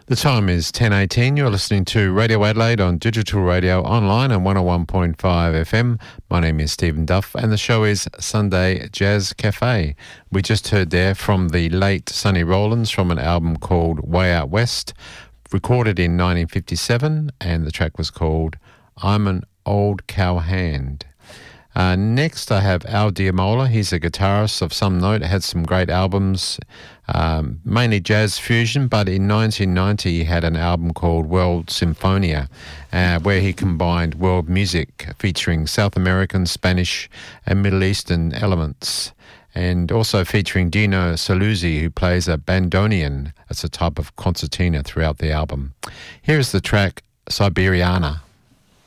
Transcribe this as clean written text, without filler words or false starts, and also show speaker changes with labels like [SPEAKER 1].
[SPEAKER 1] The time is 10:18. You're listening to Radio Adelaide on digital radio, online and 101.5 FM. My name is Stephen Duff and the show is Sunday Jazz Cafe. We just heard there from the late Sonny Rollins from an album called Way Out West, recorded in 1957, and the track was called I'm an Old Cowhand. Next I have Al Diamola. He's a guitarist of some note, had some great albums, mainly jazz fusion, but in 1990 he had an album called World Symphonia, where he combined world music featuring South American, Spanish and Middle Eastern elements, and also featuring Dino Saluzzi, who plays a bandoneon as a type of concertina throughout the album. Here is the track Siberiana.